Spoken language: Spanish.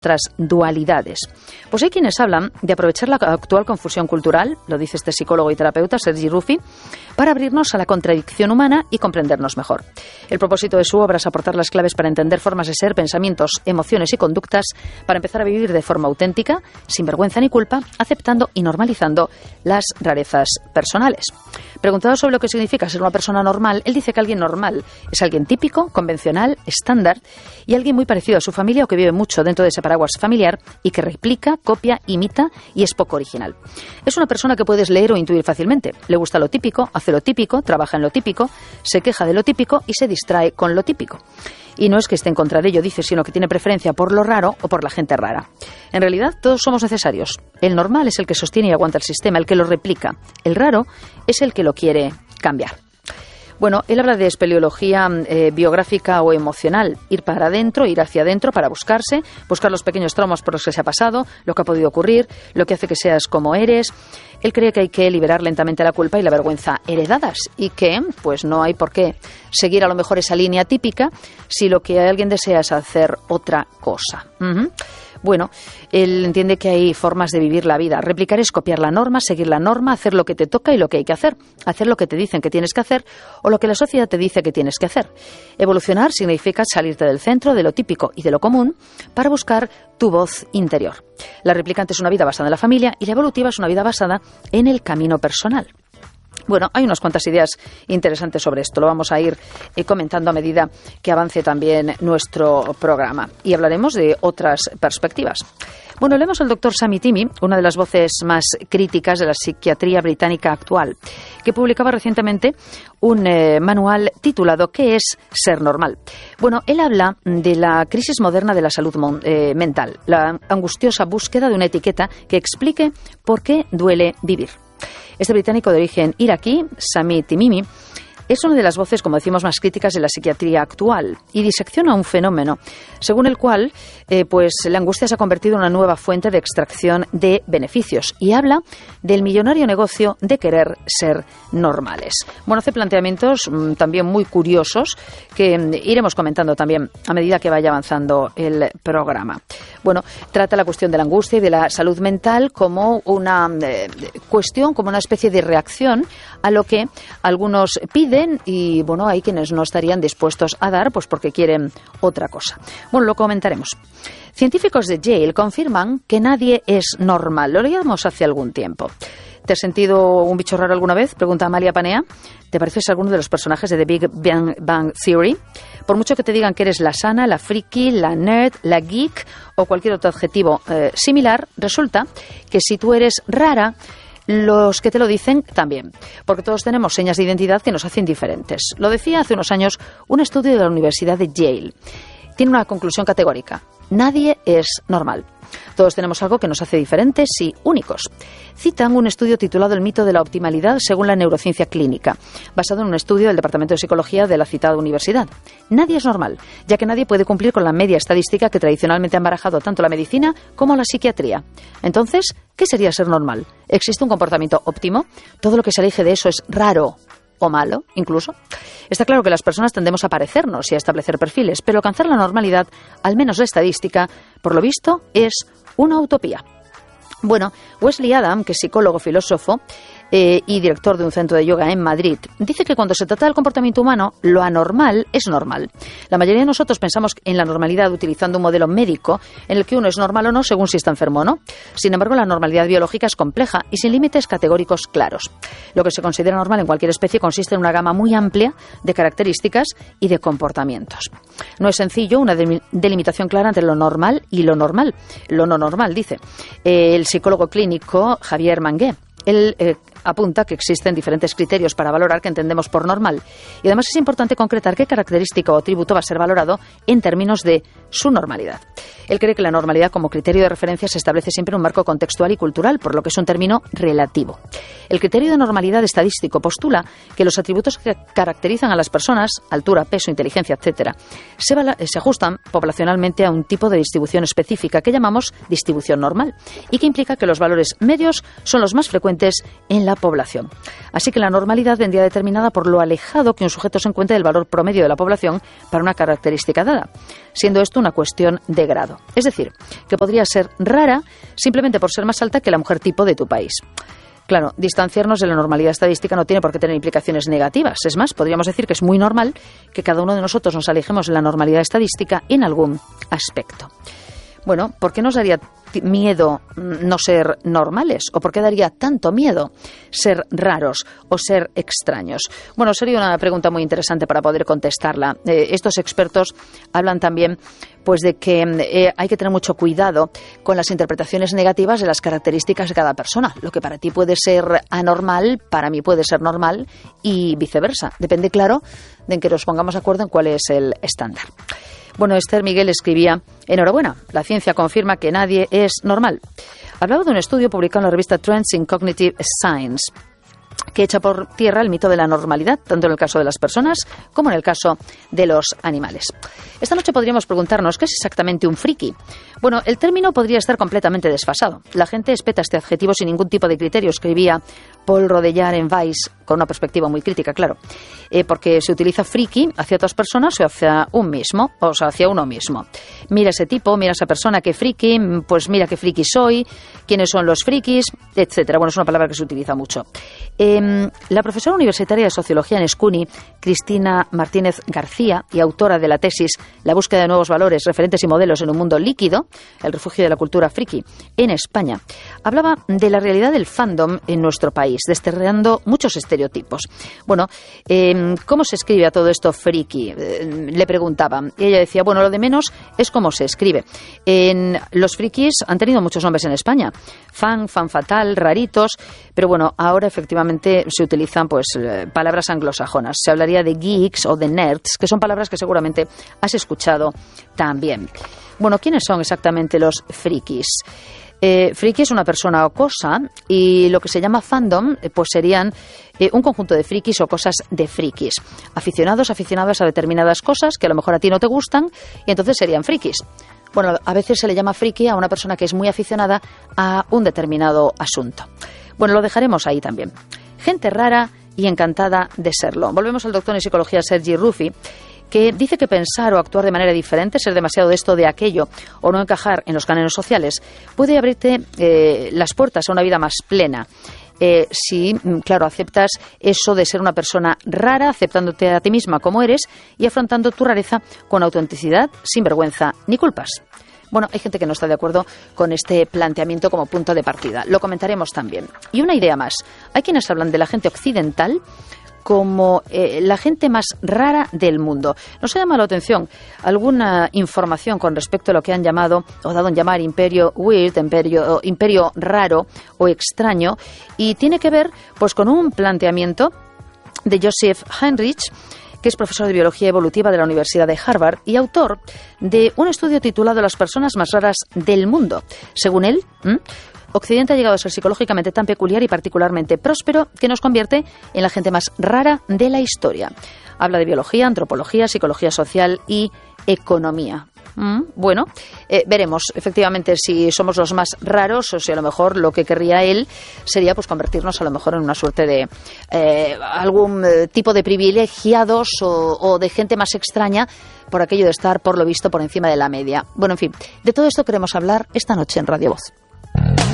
otras dualidades. Pues hay quienes hablan de aprovechar la actual confusión cultural, lo dice este psicólogo y terapeuta Sergi Ruffi, para abrirnos a la contradicción humana y comprendernos mejor. El propósito de su obra es aportar las claves para entender formas de ser, pensamientos, emociones y conductas, para empezar a vivir de forma auténtica, sin vergüenza ni culpa, aceptando y normalizando las rarezas personales. Preguntado sobre lo que significa ser una persona normal, él dice que alguien normal es alguien típico, convencional, estándar y alguien muy parecido a su familia o que vive mucho dentro de ese paraguas familiar y que replica, copia, imita y es poco original. Es una persona que puedes leer o intuir fácilmente. Le gusta lo típico, hace lo típico, trabaja en lo típico, se queja de lo típico y se distrae con lo típico. Y no es que esté en contra de ello, dice, sino que tiene preferencia por lo raro o por la gente rara. En realidad, todos somos necesarios. El normal es el que sostiene y aguanta el sistema, el que lo replica. El raro es el que lo quiere cambiar. Bueno, él habla de espeleología biográfica o emocional, ir para adentro, ir hacia adentro para buscarse, buscar los pequeños traumas por los que se ha pasado, lo que ha podido ocurrir, lo que hace que seas como eres. Él cree que hay que liberar lentamente la culpa y la vergüenza heredadas y que, pues no hay por qué seguir a lo mejor esa línea típica si lo que alguien desea es hacer otra cosa. Bueno, él entiende que hay formas de vivir la vida. Replicar es copiar la norma, seguir la norma, hacer lo que te toca y lo que hay que hacer. Hacer lo que te dicen que tienes que hacer o lo que la sociedad te dice que tienes que hacer. Evolucionar significa salirte del centro, de lo típico y de lo común para buscar tu voz interior. La replicante es una vida basada en la familia y la evolutiva es una vida basada en el camino personal. Bueno, hay unas cuantas ideas interesantes sobre esto. Lo vamos a ir comentando a medida que avance también nuestro programa. Y hablaremos de otras perspectivas. Bueno, leemos al doctor Sami Timmy, una de las voces más críticas de la psiquiatría británica actual, que publicaba recientemente un manual titulado ¿Qué es ser normal? Bueno, él habla de la crisis moderna de la salud mental, la angustiosa búsqueda de una etiqueta que explique por qué duele vivir. Este británico de origen iraquí, Sami Timimi, es una de las voces, como decimos, más críticas de la psiquiatría actual y disecciona un fenómeno según el cual pues la angustia se ha convertido en una nueva fuente de extracción de beneficios y habla del millonario negocio de querer ser normales. Bueno, hace planteamientos también muy curiosos que iremos comentando también a medida que vaya avanzando el programa. Bueno, trata la cuestión de la angustia y de la salud mental como una cuestión, como una especie de reacción a lo que algunos piden y, bueno, hay quienes no estarían dispuestos a dar pues porque quieren otra cosa. Bueno, lo comentaremos. Científicos de Yale confirman que nadie es normal. Lo leíamos hace algún tiempo. ¿Te has sentido un bicho raro alguna vez? Pregunta Amalia Panea. ¿Te pareces a alguno de los personajes de The Big Bang Theory? Por mucho que te digan que eres la sana, la friki, la nerd, la geek o cualquier otro adjetivo similar, resulta que si tú eres rara, los que te lo dicen también, porque todos tenemos señas de identidad que nos hacen diferentes. Lo decía hace unos años un estudio de la Universidad de Yale. Tiene una conclusión categórica. Nadie es normal. Todos tenemos algo que nos hace diferentes y únicos. Citan un estudio titulado El mito de la optimalidad según la neurociencia clínica, basado en un estudio del Departamento de Psicología de la citada universidad. Nadie es normal, ya que nadie puede cumplir con la media estadística que tradicionalmente han barajado tanto la medicina como la psiquiatría. Entonces, ¿qué sería ser normal? ¿Existe un comportamiento óptimo? ¿Todo lo que se elige de eso es raro o malo, incluso? Está claro que las personas tendemos a parecernos y a establecer perfiles, pero alcanzar la normalidad, al menos la estadística, por lo visto, es una utopía. Bueno, Wesley Adam, que es psicólogo, filósofo y director de un centro de yoga en Madrid, dice que cuando se trata del comportamiento humano, lo anormal es normal. La mayoría de nosotros pensamos en la normalidad utilizando un modelo médico en el que uno es normal o no según si está enfermo o no. Sin embargo, la normalidad biológica es compleja y sin límites categóricos claros. Lo que se considera normal en cualquier especie consiste en una gama muy amplia de características y de comportamientos. No es sencillo una delimitación clara entre lo normal y lo normal. Lo no normal, dice el psicólogo clínico Javier Mangué. Él apunta que existen diferentes criterios para valorar qué entendemos por normal y además es importante concretar qué característica o atributo va a ser valorado en términos de su normalidad. Él cree que la normalidad como criterio de referencia se establece siempre en un marco contextual y cultural, por lo que es un término relativo. El criterio de normalidad estadístico postula que los atributos que caracterizan a las personas, altura, peso, inteligencia, etc., se ajustan poblacionalmente a un tipo de distribución específica que llamamos distribución normal y que implica que los valores medios son los más frecuentes en la la población. Así que la normalidad vendría determinada por lo alejado que un sujeto se encuentre del valor promedio de la población para una característica dada, siendo esto una cuestión de grado. Es decir, que podría ser rara simplemente por ser más alta que la mujer tipo de tu país. Claro, distanciarnos de la normalidad estadística no tiene por qué tener implicaciones negativas. Es más, podríamos decir que es muy normal que cada uno de nosotros nos alejemos de la normalidad estadística en algún aspecto. Bueno, ¿por qué nos daría miedo no ser normales? ¿O por qué daría tanto miedo ser raros o ser extraños? Bueno, sería una pregunta muy interesante para poder contestarla. Estos expertos hablan también pues de que hay que tener mucho cuidado con las interpretaciones negativas de las características de cada persona. Lo que para ti puede ser anormal, para mí puede ser normal y viceversa. Depende, claro, de que nos pongamos de acuerdo en cuál es el estándar. Bueno, Esther Miguel escribía: enhorabuena, la ciencia confirma que nadie es normal. Hablaba de un estudio publicado en la revista Trends in Cognitive Science, que echa por tierra el mito de la normalidad, tanto en el caso de las personas como en el caso de los animales. Esta noche podríamos preguntarnos ¿qué es exactamente un friki? Bueno, el término podría estar completamente desfasado. La gente espeta este adjetivo sin ningún tipo de criterio, escribía Paul Rodellard en Vice, con una perspectiva muy crítica, claro, porque se utiliza friki hacia otras personas o hacia un mismo, o sea, hacia uno mismo. Mira ese tipo, mira esa persona, qué friki, pues mira qué friki soy, quiénes son los frikis, etcétera. Bueno, es una palabra que se utiliza mucho. La profesora universitaria de Sociología en SCUNY, Cristina Martínez García, y autora de la tesis La búsqueda de nuevos valores, referentes y modelos en un mundo líquido, el refugio de la cultura friki en España, hablaba de la realidad del fandom en nuestro país, desterrando muchos estereotipos. Bueno, ¿cómo se escribe a todo esto friki? Le preguntaba. Y ella decía, bueno, lo de menos es cómo se escribe. Los frikis han tenido muchos nombres en España. Fan fatal, raritos, pero bueno, ahora efectivamente se utilizan pues palabras anglosajonas. Se hablaría de geeks o de nerds, que son palabras que seguramente has escuchado también. Bueno, ¿quiénes son exactamente los frikis? Friki es una persona o cosa, y lo que se llama fandom pues serían un conjunto de frikis o cosas de frikis, aficionadas a determinadas cosas que a lo mejor a ti no te gustan y entonces serían frikis. Bueno, a veces se le llama friki a una persona que es muy aficionada a un determinado asunto. Bueno, lo dejaremos ahí también. Gente rara y encantada de serlo. Volvemos al doctor en psicología Sergi Ruffi, que dice que pensar o actuar de manera diferente, ser demasiado de esto o de aquello, o no encajar en los cánones sociales, puede abrirte las puertas a una vida más plena. Si, claro, aceptas eso de ser una persona rara, aceptándote a ti misma como eres y afrontando tu rareza con autenticidad, sin vergüenza ni culpas. Bueno, hay gente que no está de acuerdo con este planteamiento como punto de partida. Lo comentaremos también. Y una idea más. Hay quienes hablan de la gente occidental como la gente más rara del mundo. Nos ha llamado la atención alguna información con respecto a lo que han llamado o dado en llamar imperio weird, imperio raro o extraño, y tiene que ver pues con un planteamiento de Joseph Heinrich, que es profesor de Biología Evolutiva de la Universidad de Harvard y autor de un estudio titulado Las personas más raras del mundo. Según él, Occidente ha llegado a ser psicológicamente tan peculiar y particularmente próspero que nos convierte en la gente más rara de la historia. Habla de biología, antropología, psicología social y economía. Bueno, veremos efectivamente si somos los más raros o si a lo mejor lo que querría él sería pues convertirnos a lo mejor en una suerte de algún tipo de privilegiados o de gente más extraña por aquello de estar por lo visto por encima de la media. Bueno, en fin, de todo esto queremos hablar esta noche en Radio Voz.